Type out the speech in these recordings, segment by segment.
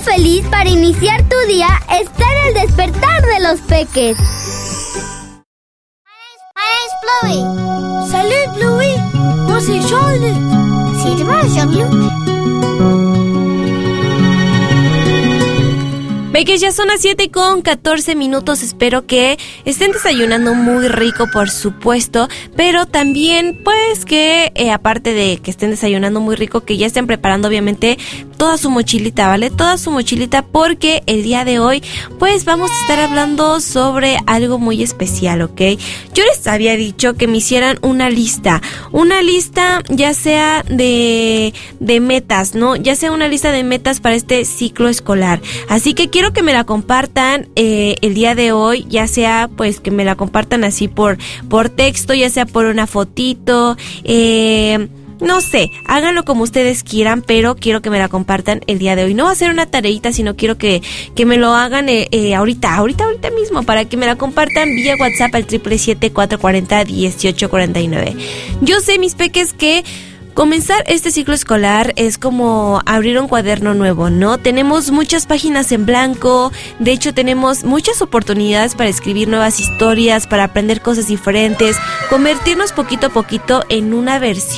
feliz para iniciar tu día está en el despertar de los peques. My name's Bluey. Salut, Bluey. Moi, c'est Jean-Luc. C'est moi, Jean-Luc. Peques, ya son las 7:14. Espero que estén desayunando muy rico, por supuesto, pero también, pues, que aparte de que estén desayunando muy rico, que ya estén preparando, obviamente, toda su mochilita, ¿vale? Toda su mochilita, porque el día de hoy, pues, vamos a estar hablando sobre algo muy especial, ¿ok? Yo les había dicho que me hicieran una lista ya sea de metas, ¿no? Ya sea una lista de metas para este ciclo escolar. Así que quiero que me la compartan el día de hoy, ya sea pues que me la compartan así por texto, ya sea por una fotito, no sé, háganlo como ustedes quieran, pero quiero que me la compartan el día de hoy. No va a ser una tareita, sino quiero que me lo hagan ahorita mismo, para que me la compartan vía WhatsApp al 777-440-1849. Yo sé, mis peques, que comenzar este ciclo escolar es como abrir un cuaderno nuevo, ¿no? Tenemos muchas páginas en blanco, de hecho tenemos muchas oportunidades para escribir nuevas historias, para aprender cosas diferentes, convertirnos poquito a poquito en una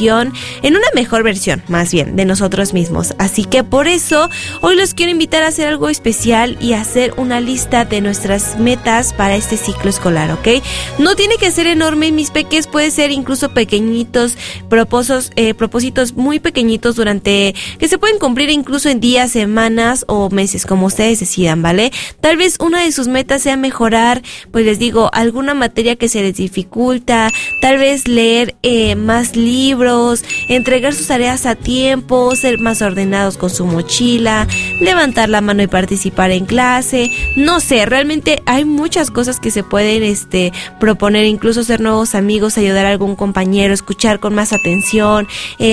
mejor versión, más bien, de nosotros mismos. Así que por eso, hoy los quiero invitar a hacer algo especial y a hacer una lista de nuestras metas para este ciclo escolar, ¿ok? No tiene que ser enorme, mis peques, puede ser incluso pequeñitos, propósitos muy pequeñitos que se pueden cumplir incluso en días, semanas o meses, como ustedes decidan, ¿vale? Tal vez una de sus metas sea mejorar, pues les digo, alguna materia que se les dificulta, tal vez leer más libros, entregar sus tareas a tiempo, ser más ordenados con su mochila, levantar la mano y participar en clase, no sé, realmente hay muchas cosas que se pueden proponer, incluso ser nuevos amigos, ayudar a algún compañero, escuchar con más atención,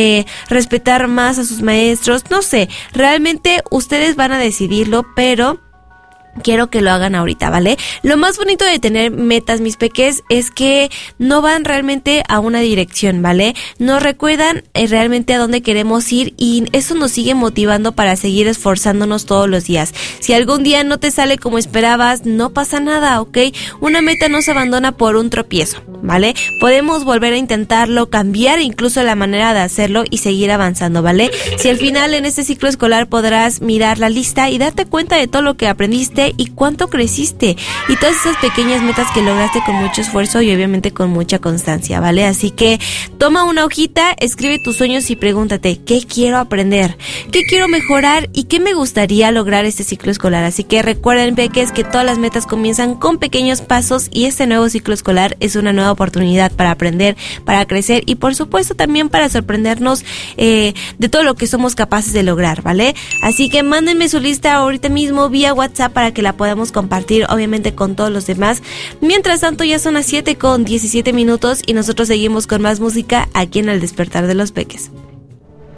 respetar más a sus maestros, no sé, realmente ustedes van a decidirlo, pero quiero que lo hagan ahorita, ¿vale? Lo más bonito de tener metas, mis peques, es que no van realmente a una dirección, ¿vale? Nos recuerdan realmente a dónde queremos ir y eso nos sigue motivando para seguir esforzándonos todos los días. Si algún día no te sale como esperabas, no pasa nada, ¿ok? Una meta no se abandona por un tropiezo, ¿vale? Podemos volver a intentarlo, cambiar incluso la manera de hacerlo y seguir avanzando, ¿vale? Si al final en este ciclo escolar podrás mirar la lista y darte cuenta de todo lo que aprendiste y cuánto creciste y todas esas pequeñas metas que lograste con mucho esfuerzo y obviamente con mucha constancia, ¿vale? Así que toma una hojita, escribe tus sueños y pregúntate ¿qué quiero aprender? ¿Qué quiero mejorar? ¿Y qué me gustaría lograr este ciclo escolar? Así que recuerden, peques, que todas las metas comienzan con pequeños pasos y este nuevo ciclo escolar es una nueva oportunidad para aprender, para crecer y por supuesto también para sorprendernos de todo lo que somos capaces de lograr, ¿vale? Así que mándenme su lista ahorita mismo vía WhatsApp para que la podamos compartir obviamente con todos los demás. Mientras tanto ya son las 7:17 y nosotros seguimos con más música aquí en El Despertar de los Peques.